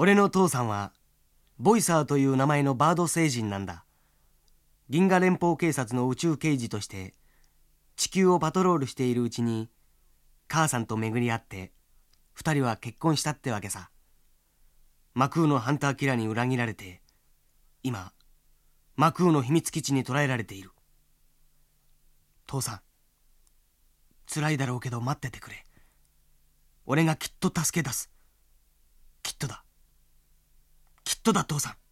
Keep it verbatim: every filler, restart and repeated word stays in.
俺の父さんはボイサーという名前のバード星人なんだ。銀河連邦警察の宇宙刑事として地球をパトロールしているうちに母さんと巡り合って二人は結婚したってわけさ。マクーのハンターキラーに裏切られて今マクーの秘密基地に捕らえられている。父さん、辛いだろうけど待っててくれ。俺がきっと助け出す。きっとだ、きっとだ父さん。